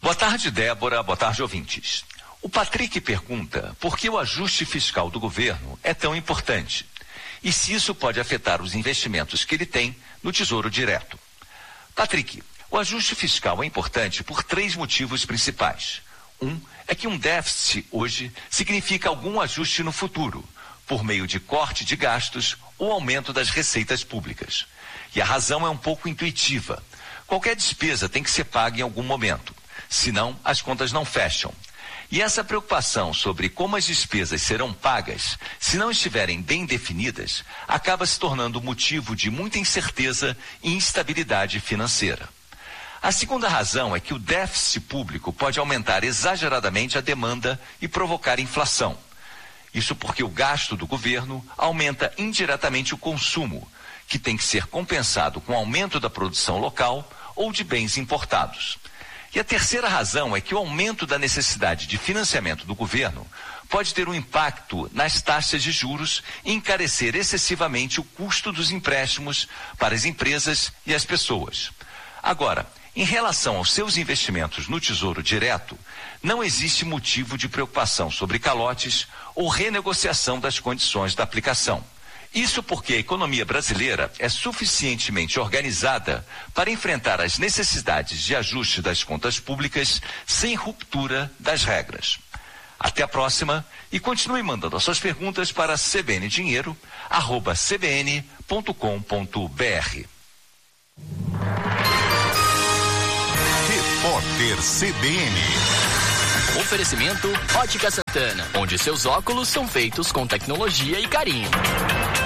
Boa tarde, Débora. Boa tarde, ouvintes. O Patrick pergunta por que o ajuste fiscal do governo é tão importante e se isso pode afetar os investimentos que ele tem no Tesouro Direto. Patrick, o ajuste fiscal é importante por 3 motivos principais. Um é que um déficit hoje significa algum ajuste no futuro, por meio de corte de gastos ou aumento das receitas públicas. E a razão é um pouco intuitiva. Qualquer despesa tem que ser paga em algum momento, senão as contas não fecham. E essa preocupação sobre como as despesas serão pagas, se não estiverem bem definidas, acaba se tornando motivo de muita incerteza e instabilidade financeira. A segunda razão é que o déficit público pode aumentar exageradamente a demanda e provocar inflação. Isso porque o gasto do governo aumenta indiretamente o consumo, que tem que ser compensado com o aumento da produção local ou de bens importados. E a terceira razão é que o aumento da necessidade de financiamento do governo pode ter um impacto nas taxas de juros e encarecer excessivamente o custo dos empréstimos para as empresas e as pessoas. Agora, em relação aos seus investimentos no Tesouro Direto, não existe motivo de preocupação sobre calotes ou renegociação das condições da aplicação. Isso porque a economia brasileira é suficientemente organizada para enfrentar as necessidades de ajuste das contas públicas sem ruptura das regras. Até a próxima e continue mandando as suas perguntas para cbndinheiro@cbn.com.br. Repórter CBN. Oferecimento Ótica Santana, onde seus óculos são feitos com tecnologia e carinho.